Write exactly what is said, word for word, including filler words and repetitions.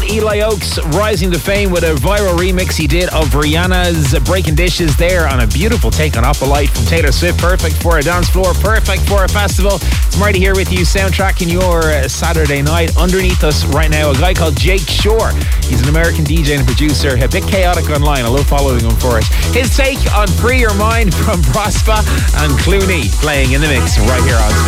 Eli Oaks rising to fame with a viral remix he did of Rihanna's Breaking Dishes there on a beautiful take on Opalite from Taylor Swift. Perfect for a dance floor, perfect for a festival. It's Marty here with you, soundtracking your Saturday night. Underneath us right now, a guy called Jake Shore. He's an American D J and producer, a bit chaotic online. I love following him for it. His take on Free Your Mind from Prosper and Clooney playing in the mix right here on Spin.